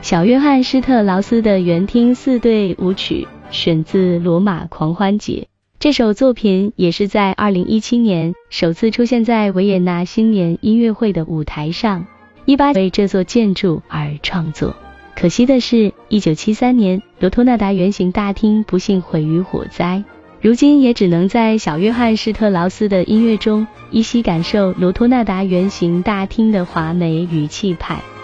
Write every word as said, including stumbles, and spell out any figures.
小约翰施特劳斯的园厅四对舞曲选自《罗马狂欢节》，这首作品也是在二零一七年首次出现在维也纳新年音乐会的舞台上，一八为这座建筑而创作。可惜的是，一九七三年罗托纳达圆形大厅不幸毁于火灾，如今也只能在小约翰施特劳斯的音乐中依稀感受罗托纳达圆形大厅的华美与气派。